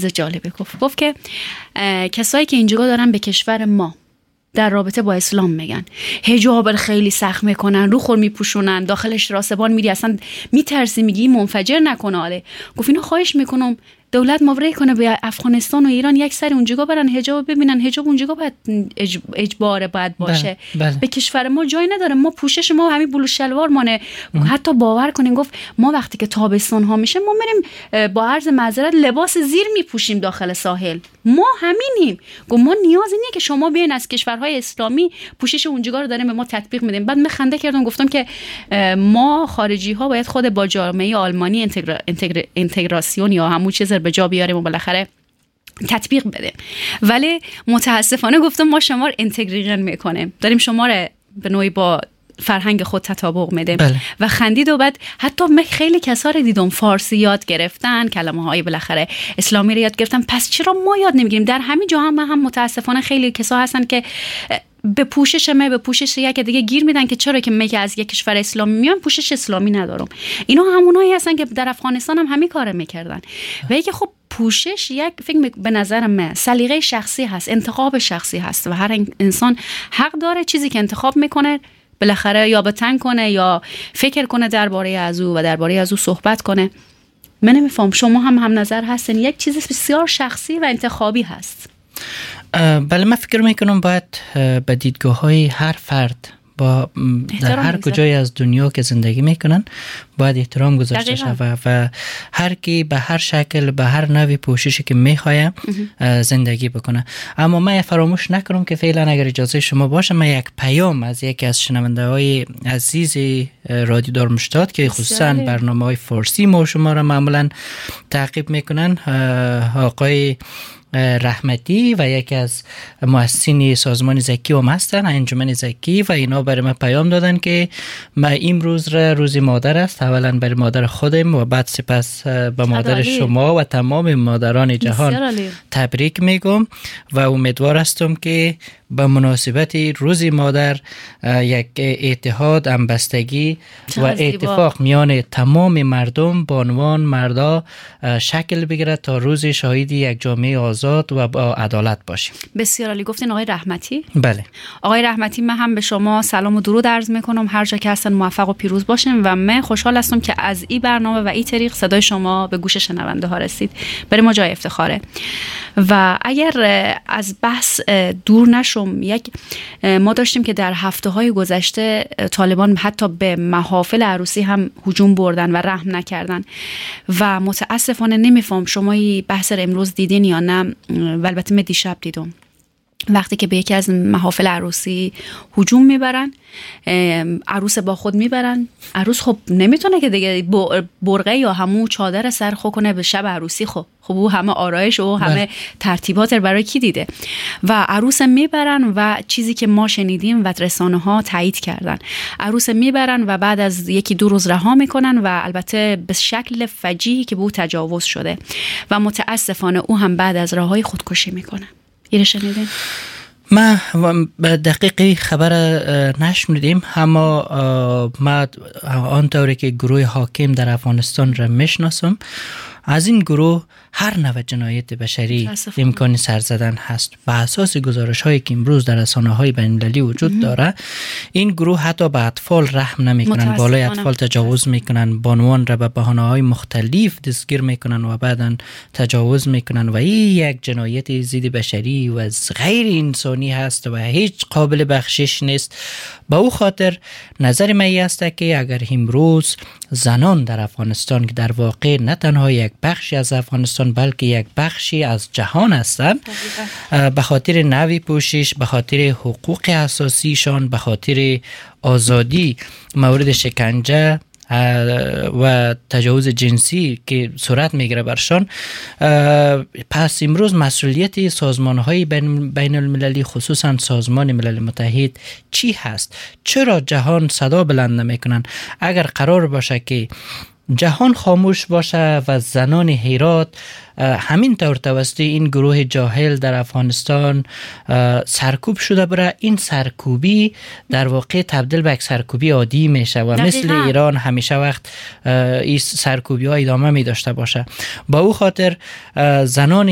چیز جالبی گفت که کسایی که اینجا دارن به کشور ما در رابطه با اسلام میگن حجاب خیلی سخت میکنن، رو خور میپوشونن، داخلش راسبان میری، اصلا میترسی، میگی منفجر نکنه. آله گفت اینو خواهش میکنم دولت مبرئ کنه به افغانستان و ایران یک سری اونجا برن حجاب ببینن. حجاب اونجا باید اجباره باید باشه. بله. به کشور ما جای نداره. ما پوشش ما همین بلوز شلوار مانه. حتی باور کنین گفت ما وقتی که تابستان ها میشه ما میریم با عرض معذرت لباس زیر میپوشیم داخل ساحل. ما همینیم. گفت ما نیازی نیست که شما بیاین از کشورهای اسلامی پوشش اونجا رو داریم به ما تطبیق میدیم. بعد من خنده کردم گفتم که ما خارجی ها باید خود با جامعه آلمانی اینتگراسیون یا همون چیز به جا بیاریم و بالاخره تطبیق بده. ولی متاسفانه گفتم ما شما رو اینتگریشن میکنیم، داریم شما رو به نوعی با فرهنگ خود تطابق میدیم. بله. و خندید. و بعد حتی من خیلی کسا رو دیدم فارسی یاد گرفتن، کلمه های بالاخره اسلامی رو یاد گرفتن، پس چرا ما یاد نمیگیریم؟ در همین جا هم متاسفانه خیلی کسا هستن که به پوشش یک دیگه گیر میدن که چرا که میگه از یک کشور اسلامی میام پوشش اسلامی ندارم. اینا همونایی هستن که در افغانستان هم همین کارو میکردن. و اینکه خب پوشش یک فکر به نظر من سلیقه شخصی هست، انتخاب شخصی هست و هر انسان حق داره چیزی که انتخاب میکنه بالاخره یا بتن کنه یا فکر کنه درباره از او و درباره از او صحبت کنه. من نمیفهم شما هم نظر هستین یک چیز بسیار شخصی و انتخابی هست. بله من فکر میکنم باید به دیدگاه‌های هر فرد در هر کجای از دنیا که زندگی میکنن باید احترام گذاشته شود و هر کی به هر شکل به هر نوع پوششی که میخواه زندگی بکنه. اما من فراموش نکنم که فعلا اگر اجازه شما باشه من یک پیام از یکی از شنونده های عزیز رادیو دارمشتات که خصوصا برنامه های فارسی ما شما را معمولا تعقیب میکنن، آقای رحمتی و یکی از مؤسسین سازمان زکی هم هستن، انجمن زکی، و اینا برای من پیام دادن که ما امروز روز مادر است. اولا برای مادر خودم و بعد سپس به مادر شما و تمام مادران جهان تبریک میگم و امیدوار هستم که به مناسبت روز مادر یک اتحاد، همبستگی و اتفاق میان تمام مردم به عنوان مردا شکل بگیرد تا روز شاهد یک جامعه آزاد و با عدالت باشیم. بسیار عالی گفتین آقای رحمتی. بله آقای رحمتی، من هم به شما سلام و درود عرض میکنم، هر جا که هستن موفق و پیروز باشین و من خوشحال هستم که از این برنامه و این طریق صدای شما به گوش شنونده ها رسید. برای ما جای افتخاره. و اگر از بحث دور نشم، ما داشتیم که در هفته‌های گذشته طالبان حتی به محافل عروسی هم هجوم بردن و رحم نکردن و متاسفانه نمیفهم شما این بحث رو امروز دیدین یا نه، البته من دیشب دیدم وقتی که به یکی از محافل عروسی هجوم میبرن، عروس با خود میبرن. عروس خب نمیتونه که دیگه برقه یا همون چادر سر خو کنه به شب عروسی. خب او همه آرایش و همه ترتیبات برای کی دیده و عروس میبرن و چیزی که ما شنیدیم و رسانه ها تایید کردن، عروس میبرن و بعد از یکی دو روز رها میکنن و البته به شکل فجیعی که به او تجاوز شده و متاسفانه او هم بعد از رهایی خودکشی میکنه. ایره شنیدین؟ ما دقیقی خبر نشنیدیم، اما ما آنطوری که گروه حاکم در افغانستان را میشناسم، از این گروه هر نوع جنایت بشری امکان سر زدن هست. به اساس گزارش هایی که امروز در رسانه های بین المللی وجود داره، این گروه حتی به اطفال رحم نمیکنن، بالای اطفال تجاوز میکنن، بانوان را به بهانه های مختلف دستگیر میکنن و بعداً تجاوز میکنن و این یک جنایت ضد بشری و غیر انسانی هست و هیچ قابل بخشش نیست. به او خاطر نظر من است که اگر امروز زنان در افغانستان که در واقع نه تنها یک بخشی از افغانستان بلکه یک بخشی از جهان هستند، به خاطر نوع پوشش، به خاطر حقوق اساسیشان، به خاطر آزادی مورد شکنجه و تجاوز جنسی که صورت میگیره برشان، پس امروز مسئولیت سازمان‌های بین المللی خصوصا سازمان ملل متحد چی هست؟ چرا جهان صدا بلند نمیکنن؟ اگر قرار باشه که جهان خاموش باشه و زنان هرات همین طور توسط این گروه جاهل در افغانستان سرکوب شده بره، این سرکوبی در واقع تبدیل به یک سرکوبی عادی میشه و مثل ایران همیشه وقت این سرکوبی ها ادامه می داشته باشه. با او خاطر زنان